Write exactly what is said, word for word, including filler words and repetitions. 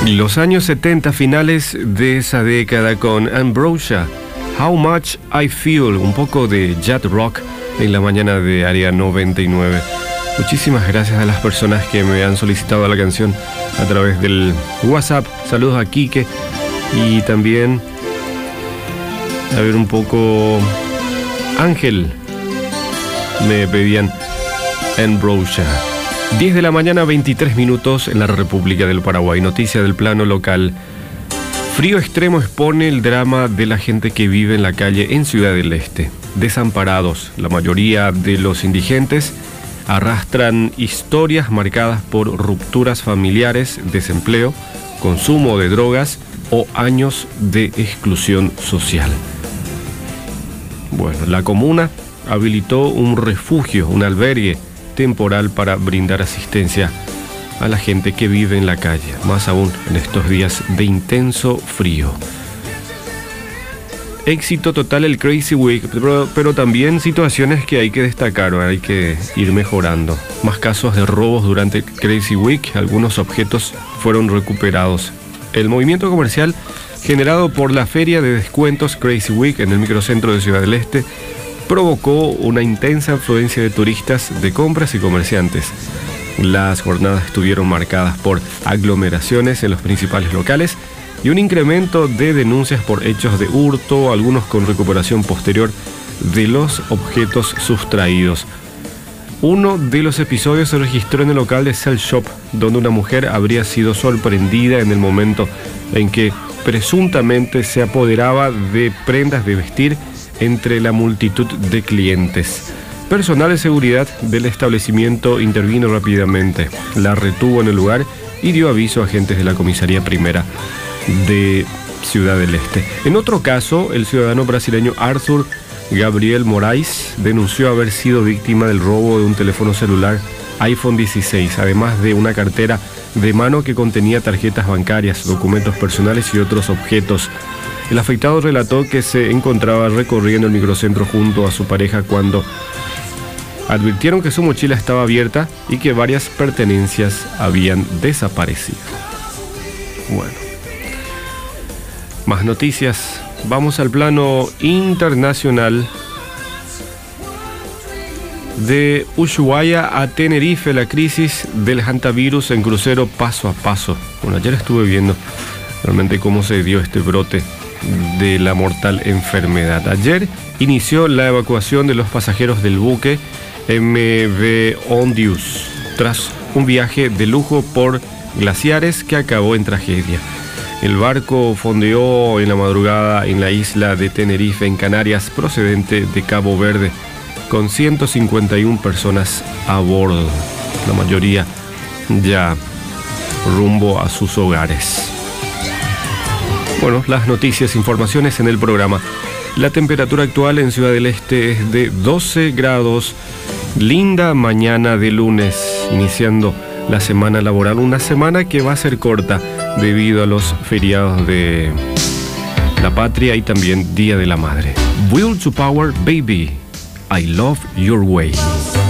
Los años setenta, finales de esa década, con Ambrosia, How Much I Feel, un poco de Jet Rock en la mañana de Área noventa y nueve. Muchísimas gracias a las personas que me han solicitado la canción a través del WhatsApp. Saludos a Quique y también, a ver un poco, Ángel, me pedían Ambrosia. diez de la mañana, veintitrés minutos en la República del Paraguay. Noticia del plano local. Frío extremo expone el drama de la gente que vive en la calle en Ciudad del Este. Desamparados, la mayoría de los indigentes arrastran historias marcadas por rupturas familiares, desempleo, consumo de drogas o años de exclusión social. Bueno, la comuna habilitó un refugio, un albergue temporal para brindar asistencia a la gente que vive en la calle, más aún en estos días de intenso frío. Éxito total el Crazy Week, pero, pero también situaciones que hay que destacar, hay que ir mejorando. Más casos de robos durante el Crazy Week, algunos objetos fueron recuperados. El movimiento comercial generado por la feria de descuentos Crazy Week en el microcentro de Ciudad del Este provocó una intensa afluencia de turistas, de compras y comerciantes. Las jornadas estuvieron marcadas por aglomeraciones en los principales locales y un incremento de denuncias por hechos de hurto, algunos con recuperación posterior de los objetos sustraídos. Uno de los episodios se registró en el local de Cell Shop, donde una mujer habría sido sorprendida en el momento en que presuntamente se apoderaba de prendas de vestir entre la multitud de clientes. Personal de seguridad del establecimiento intervino rápidamente, la retuvo en el lugar y dio aviso a agentes de la comisaría primera de Ciudad del Este. En otro caso, el ciudadano brasileño Arthur Gabriel Moraes denunció haber sido víctima del robo de un teléfono celular iPhone dieciséis, además de una cartera de mano que contenía tarjetas bancarias, documentos personales y otros objetos. El afectado relató que se encontraba recorriendo el microcentro junto a su pareja cuando advirtieron que su mochila estaba abierta y que varias pertenencias habían desaparecido. Bueno, más noticias. Vamos al plano internacional. De Ushuaia a Tenerife, la crisis del hantavirus en crucero paso a paso. Bueno, ayer estuve viendo realmente cómo se dio este brote de la mortal enfermedad. Ayer inició la evacuación de los pasajeros del buque M V Ondius tras un viaje de lujo por glaciares que acabó en tragedia. El barco fondeó en la madrugada en la isla de Tenerife, en Canarias, procedente de Cabo Verde, con ciento cincuenta y una personas a bordo, la mayoría ya rumbo a sus hogares. Bueno, las noticias, informaciones en el programa. La temperatura actual en Ciudad del Este es de doce grados. Linda mañana de lunes, iniciando la semana laboral, una semana que va a ser corta debido a los feriados de la patria y también Día de la Madre. Will to Power, baby, I love your way.